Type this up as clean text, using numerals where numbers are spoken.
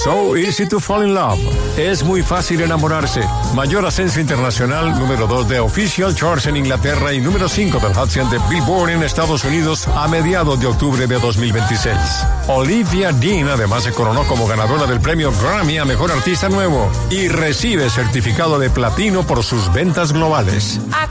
So easy to fall in love. Es muy fácil enamorarse. Mayor ascenso internacional, número 2 de Official Charts en Inglaterra y número 5 del Hot 100 de Billboard en Estados Unidos a mediados de octubre de 2026. Olivia Dean además se coronó como ganadora del premio Grammy a Mejor Artista Nuevo y recibe certificado de platino por sus ventas globales. I